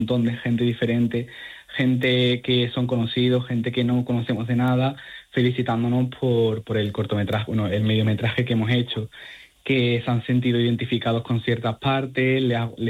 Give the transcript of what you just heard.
montón de gente diferente, gente que son conocidos, gente que no conocemos de nada, felicitándonos por el cortometraje, bueno, el mediometraje que hemos hecho, que se han sentido identificados con ciertas partes, les